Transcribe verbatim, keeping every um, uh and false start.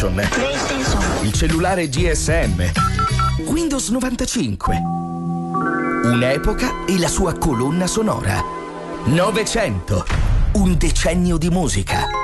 PlayStation, PlayStation, il cellulare G S M, Windows novantacinque. Un'epoca e la sua colonna sonora. Novecento, un decennio di musica.